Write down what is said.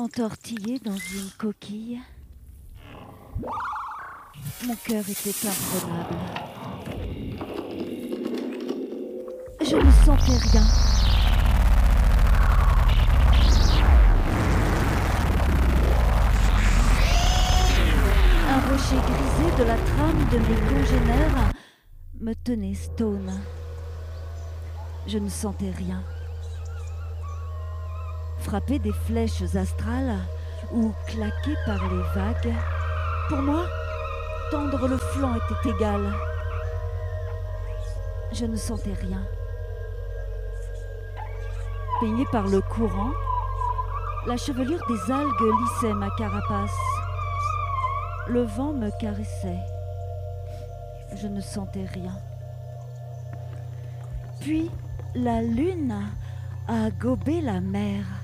entortillé dans une coquille. Mon cœur était imprenable. Je ne sentais rien. Un rocher grisé de la trame de mes congénères me tenait stone. Je ne sentais rien. Frappé des flèches astrales ou claqué par les vagues, pour moi, tendre le flanc était égal. Je ne sentais rien. Baignée par le courant, la chevelure des algues lissait ma carapace. Le vent me caressait. Je ne sentais rien. Puis la lune a gobé la mer.